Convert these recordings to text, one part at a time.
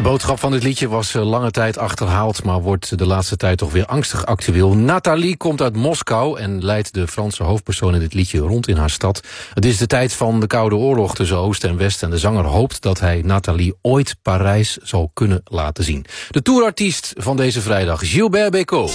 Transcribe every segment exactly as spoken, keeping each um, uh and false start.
De boodschap van dit liedje was lange tijd achterhaald, maar wordt de laatste tijd toch weer angstig actueel. Nathalie komt uit Moskou en leidt de Franse hoofdpersoon in dit liedje rond in haar stad. Het is de tijd van de Koude Oorlog tussen Oost en West en de zanger hoopt dat hij Nathalie ooit Parijs zal kunnen laten zien. De tourartiest van deze vrijdag, Gilbert Bécaud.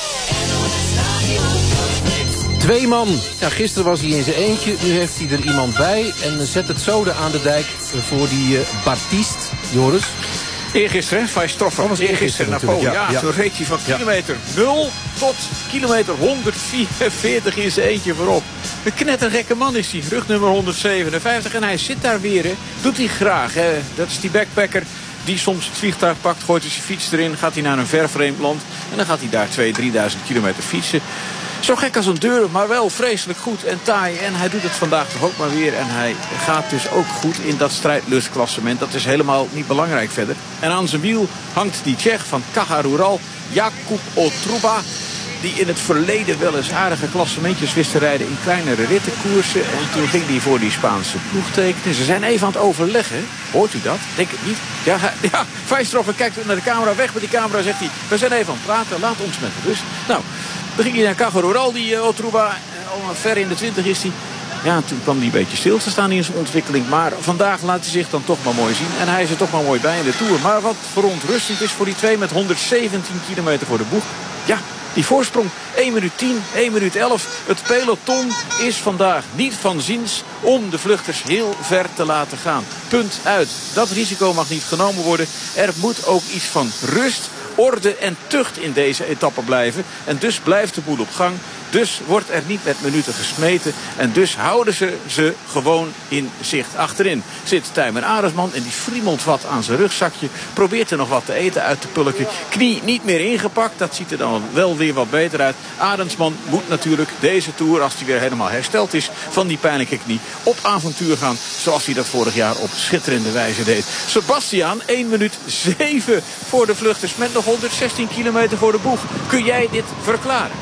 Twee man. Ja, gisteren was hij in zijn eentje, nu heeft hij er iemand bij en zet het zoden aan de dijk voor die uh, Baptiste, Joris. Eergisteren, Vijstroffer. was Eergisteren naar Polen. Ja, ja, ja. Toen reed hij van kilometer nul tot kilometer honderdvierenveertig in zijn eentje voorop. Een knettergekke man is hij, rugnummer honderdzevenenvijftig. En hij zit daar weer, hè. Doet hij graag, hè. Dat is die backpacker die soms het vliegtuig pakt, gooit hij zijn fiets erin, gaat hij naar een ver vreemd land en dan gaat hij daar tweeduizend, drieduizend kilometer fietsen. Zo gek als een deur, maar wel vreselijk goed en taai. En hij doet het vandaag toch ook maar weer. En hij gaat dus ook goed in dat strijdlustklassement. Dat is helemaal niet belangrijk verder. En aan zijn wiel hangt die Tsjech van Caja Rural, Jakub Otruba, die in het verleden wel eens aardige klassementjes wist te rijden in kleinere rittenkoersen. En toen ging hij voor die Spaanse ploeg tekenen. Ze zijn even aan het overleggen. Hoort u dat? Denk het niet. Ja, ja, Vijstroffer kijkt naar de camera, weg met die camera, zegt hij. We zijn even aan het praten, laat ons met rust. Nou, dan ging hij naar Caja Rural, die uh, Otruba. Uh, al ver in de twintig is hij. Ja, toen kwam hij een beetje stil te staan in zijn ontwikkeling. Maar vandaag laat hij zich dan toch maar mooi zien. En hij is er toch maar mooi bij in de Tour. Maar wat verontrustend is voor die twee met honderdzeventien kilometer voor de boeg. Ja, die voorsprong, één minuut tien, één minuut elf. Het peloton is vandaag niet van ziens om de vluchters heel ver te laten gaan. Punt uit. Dat risico mag niet genomen worden. Er moet ook iets van rust, orde en tucht in deze etappe blijven. En dus blijft de boel op gang. Dus wordt er niet met minuten gesmeten. En dus houden ze ze gewoon in zicht. Achterin zit Tijmen Arendsman en die friemelt wat aan zijn rugzakje. Probeert er nog wat te eten uit te pulken. Knie niet meer ingepakt. Dat ziet er dan wel weer wat beter uit. Arendsman moet natuurlijk deze Tour, als hij weer helemaal hersteld is van die pijnlijke knie, op avontuur gaan. Zoals hij dat vorig jaar op schitterende wijze deed. Sebastiaan, één minuut zeven voor de vluchters met nog honderdzestien kilometer voor de boeg. Kun jij dit verklaren?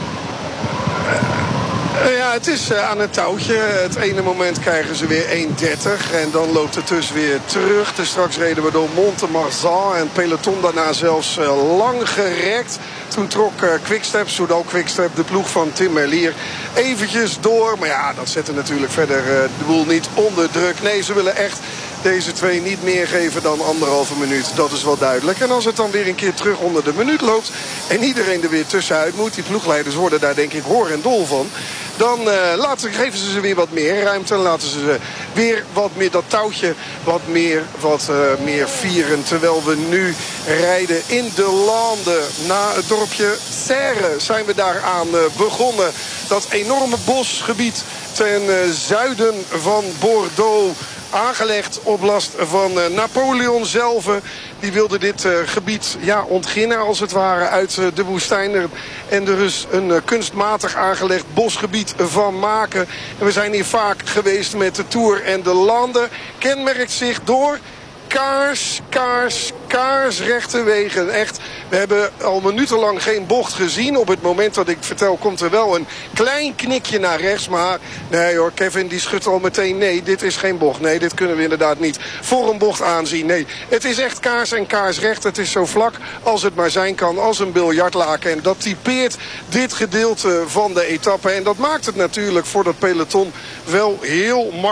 Ja, het is aan het touwtje. Het ene moment krijgen ze weer één dertig. En dan loopt het dus weer terug. Dus straks reden we door Mont-de-Marsan. En peloton daarna zelfs lang gerekt. Toen trok uh, Quickstep, Soudal Quickstep, de ploeg van Tim Merlier, eventjes door. Maar ja, dat zette natuurlijk verder uh, de boel niet onder druk. Nee, ze willen echt deze twee niet meer geven dan anderhalve minuut. Dat is wel duidelijk. En als het dan weer een keer terug onder de minuut loopt en iedereen er weer tussenuit moet, die ploegleiders worden daar denk ik hoor en dol van, dan uh, laten, geven ze ze weer wat meer ruimte. En laten ze ze weer wat meer dat touwtje wat meer, wat, uh, meer vieren. Terwijl we nu rijden in de landen. Na het dorpje Serre zijn we daar aan uh, begonnen. Dat enorme bosgebied ten uh, zuiden van Bordeaux. Aangelegd op last van uh, Napoleon zelf. Die wilde dit uh, gebied ja, ontginnen als het ware uit uh, de woestijn. En er dus een uh, kunstmatig aangelegd bosgebied van maken. En we zijn hier vaak geweest met de Tour en de landen. Kenmerkt zich door kaars, kaars, kaarsrechte wegen. Echt, we hebben al minutenlang geen bocht gezien. Op het moment dat ik vertel komt er wel een klein knikje naar rechts. Maar nee hoor, Kevin die schudt al meteen. Nee, dit is geen bocht. Nee, dit kunnen we inderdaad niet voor een bocht aanzien. Nee, het is echt kaars en kaarsrecht. Het is zo vlak als het maar zijn kan. Als een biljartlaken. En dat typeert dit gedeelte van de etappe. En dat maakt het natuurlijk voor dat peloton wel heel makkelijk.